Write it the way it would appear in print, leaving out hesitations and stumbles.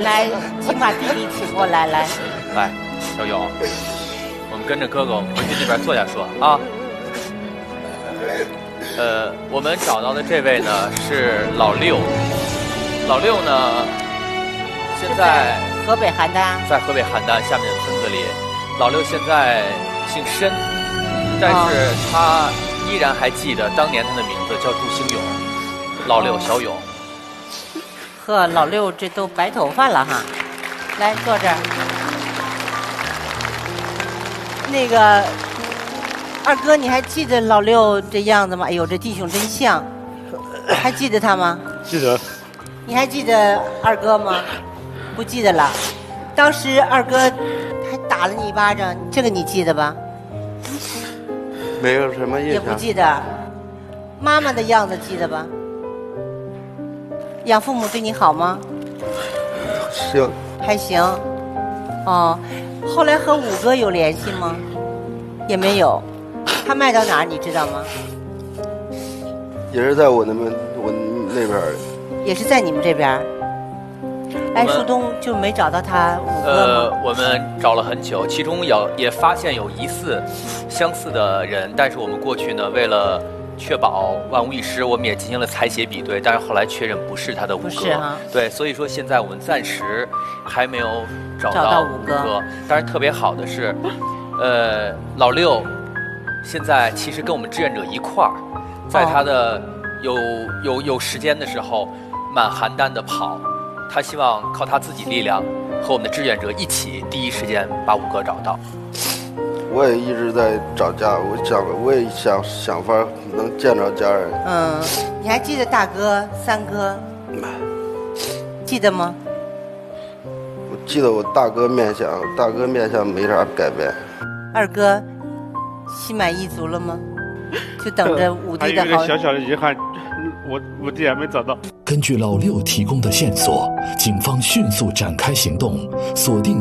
来，请把弟弟请过来，来， 小勇，我们跟着哥哥回去那边坐下说啊。我们找到的这位呢是老六，老六呢现在河北邯郸， 在河北邯郸下面的村子里，老六现在姓申，但是他依然还记得当年他的名字叫祝兴勇，老六小勇。 呵，老六这都白头发了哈，来坐这儿。那个二哥，你还记得老六这样子吗？哎呦，这弟兄真像，还记得他吗？ 记得。 你还记得二哥吗？不记得了。当时二哥还打了你一巴掌，这个你记得吧？ 没有什么印象。 也不记得。妈妈的样子记得吧？养父母对你好吗？ 行。 还行。哦，后来和五哥有联系吗？也没有。他卖到哪儿你知道吗？ 也是在我那边。 也是在你们这边。哎，树东就没找到他五哥吗？ 我们找了很久，其中也发现有疑似相似的人，但是我们过去呢，为了确保万无一失，我们也进行了采血比对，但是后来确认不是他的五哥。 不是啊。 对，所以说现在我们暂时还没有找到五哥。但是特别好的是，老六现在其实跟我们志愿者一块儿，在他的有时间的时候，满邯郸的跑。他希望靠他自己力量和我们的志愿者一起，第一时间把五哥找到。 我也一直在找家，我也想法能见着家人。 你还记得大哥、三哥？记得吗？ 我记得我大哥面相没啥改变。 二哥，心满意足了吗？就等着五弟的好。 还有一个小小的遗憾，我弟还没找到。 根据老六提供的线索，警方迅速展开行动，锁定